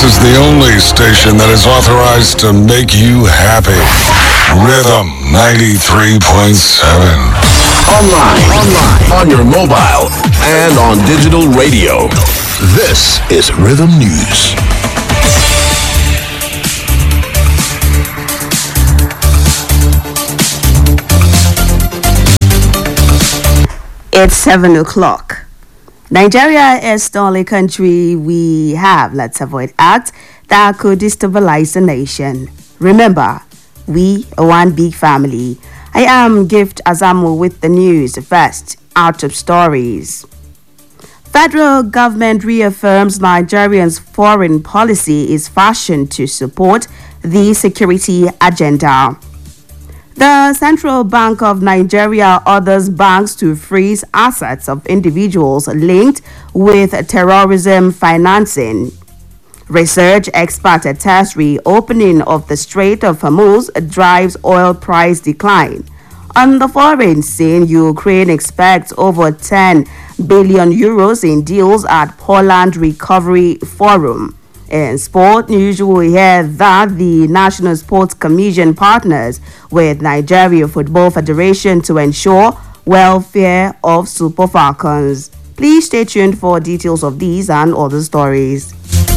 This is the only station that is authorized to make you happy. Rhythm 93.7. Online, on your mobile, and on digital radio. This is Rhythm News. It's 7 o'clock. Nigeria is the only country we have, let's avoid acts that could destabilize the nation. Remember, we are one big family. I am Gift Azamu with the news. First, out of stories. Federal government reaffirms Nigerians' foreign policy is fashioned to support the security agenda. The Central Bank of Nigeria orders banks to freeze assets of individuals linked with terrorism financing. Research expert attests reopening of the Strait of Hormuz drives oil price decline. On the foreign scene, Ukraine expects over 10 billion euros in deals at Poland Recovery Forum. In sport news, you will hear that the National Sports Commission partners with Nigeria Football Federation to ensure welfare of Super Falcons. Please stay tuned for details of these and other stories.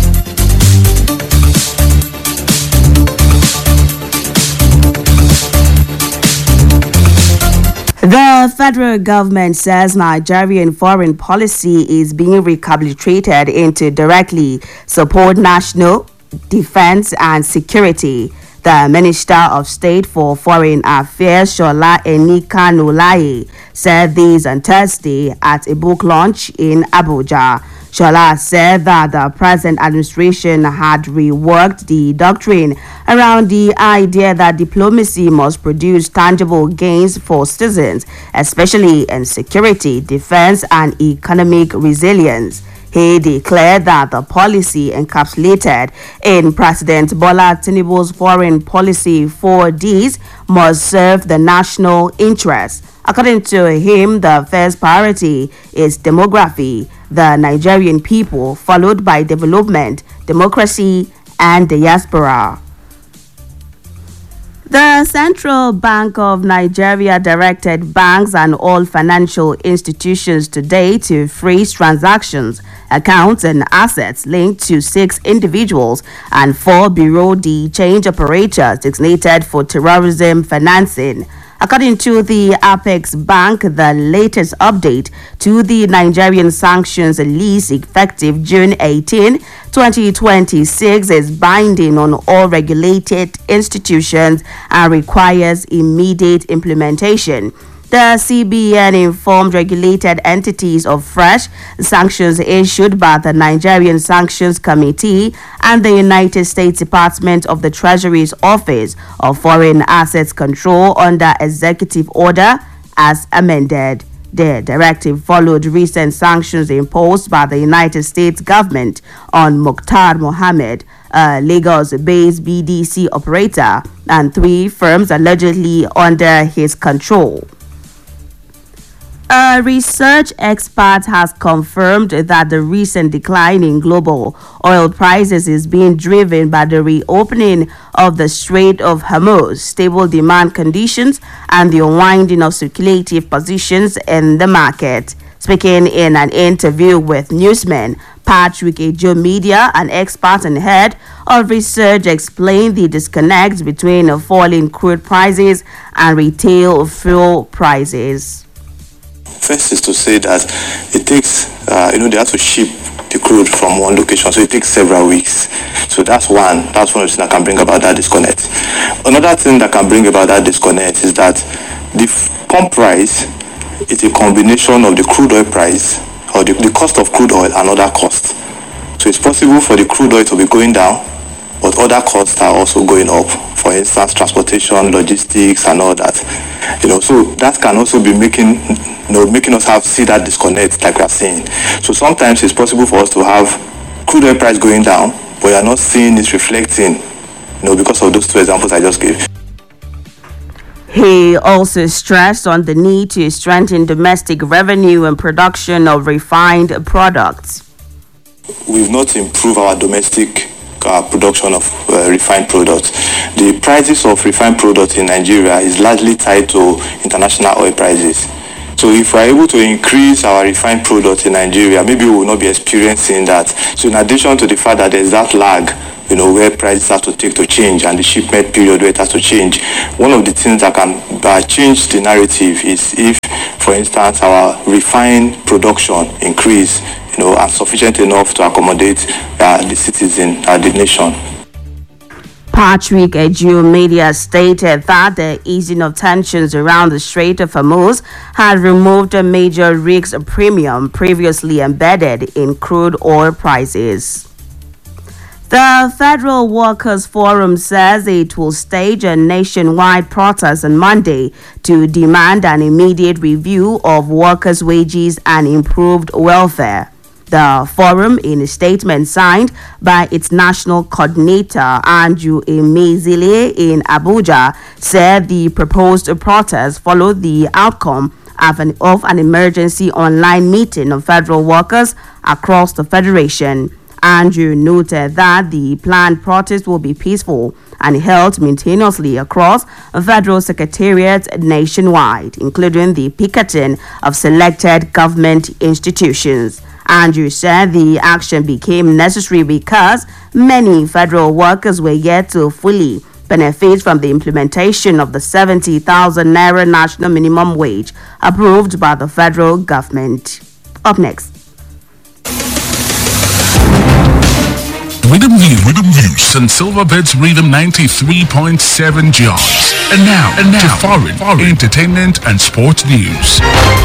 The federal government says Nigerian foreign policy is being recalibrated into directly support national defense and security. The Minister of State for Foreign Affairs, Shola Enikanulaye, said this on Thursday at a book launch in Abuja. Shola said that the present administration had reworked the doctrine around the idea that diplomacy must produce tangible gains for citizens, especially in security, defense, and economic resilience. He declared that the policy encapsulated in President Bola Tinubu's foreign policy 4Ds must serve the national interest. According to him, the first priority is demography, the Nigerian people, followed by development, democracy, and diaspora. The Central Bank of Nigeria directed banks and all financial institutions today to freeze transactions, accounts, and assets linked to 6 individuals and 4 bureau de change operators designated for terrorism financing. According to the Apex Bank, the latest update to the Nigerian sanctions list effective June 18, 2026 is binding on all regulated institutions and requires immediate implementation. The CBN informed regulated entities of fresh sanctions issued by the Nigerian Sanctions Committee and the United States Department of the Treasury's Office of Foreign Assets Control under Executive Order as amended. The directive followed recent sanctions imposed by the United States government on Mukhtar Mohammed, a Lagos-based BDC operator, and 3 firms allegedly under his control. A research expert has confirmed that the recent decline in global oil prices is being driven by the reopening of the Strait of Hormuz, stable demand conditions, and the unwinding of speculative positions in the market. Speaking in an interview with newsman Patrick Ejo Media, an expert and head of research explained the disconnect between falling crude prices and retail fuel prices. First is to say that it takes, they have to ship the crude from one location, so it takes several weeks. So that's one of the things that can bring about that disconnect. Another thing that can bring about that disconnect is that the pump price is a combination of the crude oil price, or the cost of crude oil and other costs. So it's possible for the crude oil to be going down, but other costs are also going up. For instance, transportation, logistics, and all that. So that can also be making us see that disconnect, like we are saying. So sometimes it's possible for us to have crude oil price going down, but you are not seeing it reflecting, because of those 2 examples I just gave. He also stressed on the need to strengthen domestic revenue and production of refined products. We've not improved our domestic production of refined products. The prices of refined products in Nigeria is largely tied to international oil prices. So if we're able to increase our refined products in Nigeria, maybe we will not be experiencing that. So in addition to the fact that there's that lag, where prices have to take to change and the shipment period where it has to change, one of the things that can change the narrative is if, for instance, our refined production increase, and sufficient enough to accommodate the citizen, the nation. Patrick Eju Media stated that the easing of tensions around the Strait of Hormuz had removed a major risk premium previously embedded in crude oil prices. The Federal Workers Forum says it will stage a nationwide protest on Monday to demand an immediate review of workers' wages and improved welfare. The forum, in a statement signed by its national coordinator, Andrew Emezile, in Abuja, said the proposed protest followed the outcome of an emergency online meeting of federal workers across the federation. Andrew noted that the planned protest will be peaceful and held simultaneously across federal secretariats nationwide, including the picketing of selected government institutions. Andrew said the action became necessary because many federal workers were yet to fully benefit from the implementation of the 70,000 naira national minimum wage approved by the federal government. Up next. Rhythm News on Silverbirds Rhythm 93.7 jobs. And now to foreign entertainment and sports news.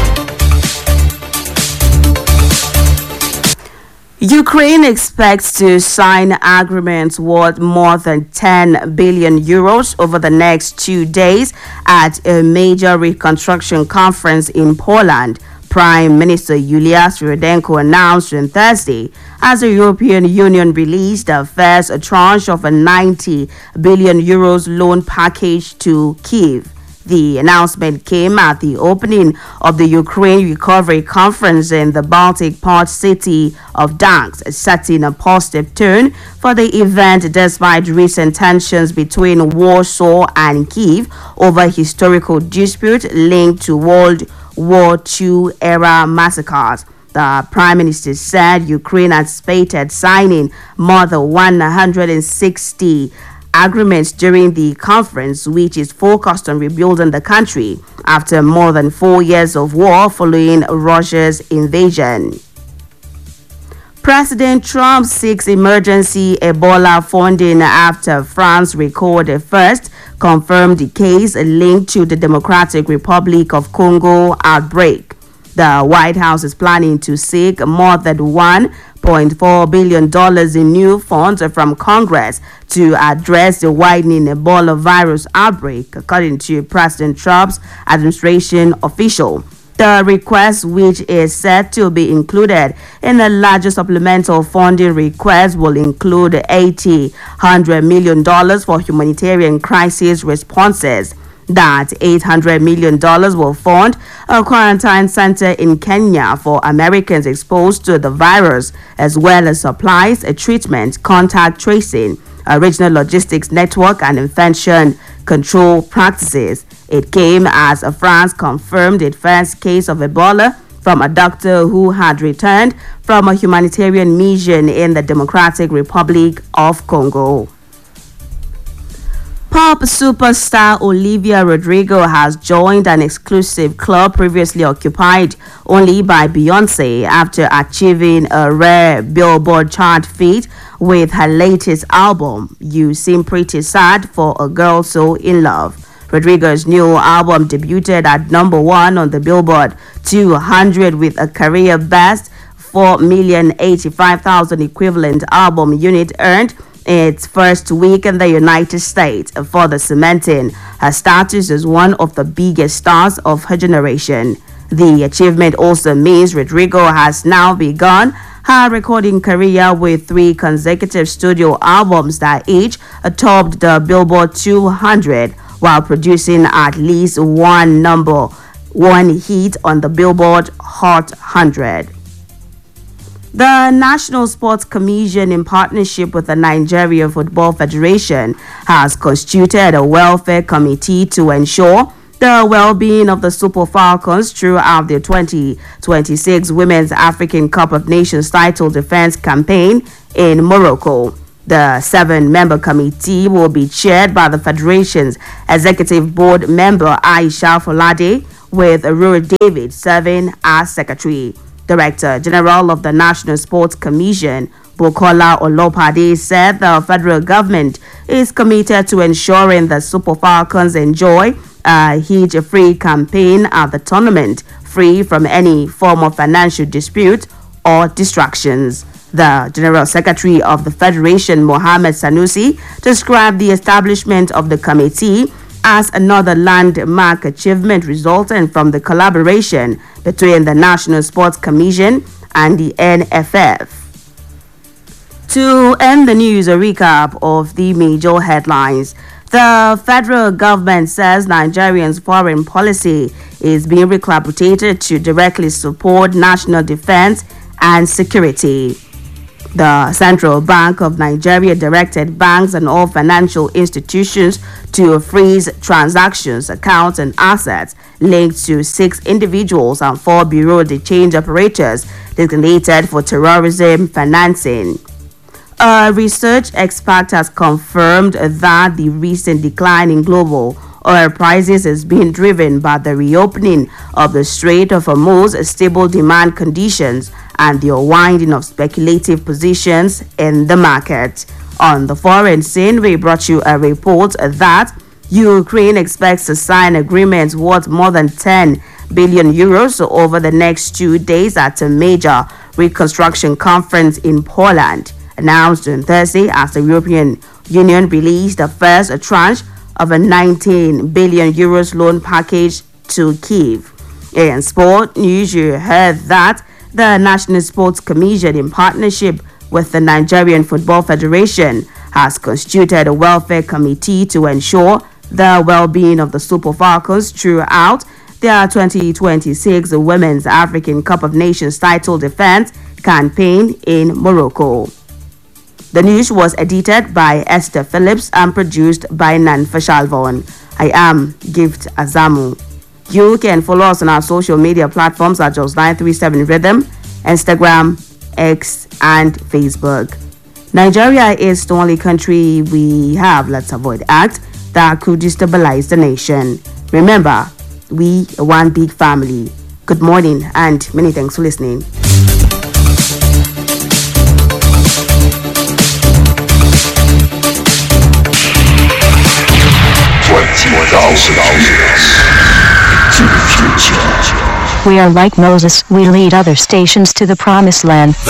Ukraine expects to sign agreements worth more than 10 billion euros over the next 2 days at a major reconstruction conference in Poland. Prime Minister Yulia Svyrydenko announced on Thursday as the European Union released the first tranche of a 90 billion euros loan package to Kyiv. The announcement came at the opening of the Ukraine Recovery Conference in the Baltic port city of Gdansk, setting a positive tone for the event despite recent tensions between Warsaw and Kyiv over historical dispute linked to World War II era massacres. The Prime Minister said Ukraine anticipated signing more than 160 agreements during the conference, which is focused on rebuilding the country after more than 4 years of war following Russia's invasion. President Trump seeks emergency Ebola funding after France recorded first confirmed case linked to the Democratic Republic of Congo outbreak. The White House is planning to seek more than $1.4 billion in new funds from Congress to address the widening Ebola virus outbreak, according to President Trump's administration official. The request, which is set to be included in a larger supplemental funding request, will include $100 million for humanitarian crisis responses. That $800 million will fund a quarantine center in Kenya for Americans exposed to the virus, as well as supplies, treatment, contact tracing, a regional logistics network, and infection control practices. It came as France confirmed its first case of Ebola from a doctor who had returned from a humanitarian mission in the Democratic Republic of Congo. Pop superstar Olivia Rodrigo has joined an exclusive club previously occupied only by Beyoncé after achieving a rare Billboard chart feat with her latest album, You Seem Pretty Sad for a Girl So In Love. Rodrigo's new album debuted at #1 on the Billboard 200 with a career best 4,085,000 equivalent album unit earned its first week in the United States, further cementing her status as one of the biggest stars of her generation. The achievement also means Rodrigo has now begun her recording career with 3 consecutive studio albums that each topped the Billboard 200 while producing at least one #1 hit on the Billboard Hot 100. The National Sports Commission, in partnership with the Nigeria Football Federation, has constituted a welfare committee to ensure the well-being of the Super Falcons throughout the 2026 Women's African Cup of Nations title defense campaign in Morocco. The 7-member committee will be chaired by the Federation's Executive Board member Aisha Folade, with Rory David serving as secretary. Director General of the National Sports Commission, Bukola Olopade, said the federal government is committed to ensuring that Super Falcons enjoy a hitch-free campaign at the tournament, free from any form of financial dispute or distractions. The General Secretary of the Federation, Mohammed Sanusi, described the establishment of the committee as another landmark achievement resulting from the collaboration between the National Sports Commission and the NFF. To end the news, a recap of the major headlines. The federal government says Nigerians' foreign policy is being recalibrated to directly support national defense and security. The Central Bank of Nigeria directed banks and all financial institutions to freeze transactions, accounts, and assets linked to 6 individuals and 4 bureau de change operators designated for terrorism financing. A research expert has confirmed that the recent decline in global oil prices is being driven by the reopening of the Strait of Hormuz, stable demand conditions, and the unwinding of speculative positions in the market. On the foreign scene, we brought you a report that Ukraine expects to sign agreements worth more than 10 billion euros over the next 2 days at a major reconstruction conference in Poland, announced on Thursday as the European Union released the first tranche of a 19 billion euros loan package to Kyiv. In sport news, you heard that the National Sports Commission, in partnership with the Nigerian Football Federation, has constituted a welfare committee to ensure the well-being of the Super Falcons throughout their 2026 Women's African Cup of Nations title defense campaign in Morocco. The news was edited by Esther Phillips and produced by Nan Fashalvon. I am Gift Azamu. You can follow us on our social media platforms at Just 937 Rhythm, Instagram, X, and Facebook. Nigeria is the only country we have, let's avoid acts that could destabilize the nation. Remember, we are one big family. Good morning and many thanks for listening. We are like Moses, we lead other stations to the promised land.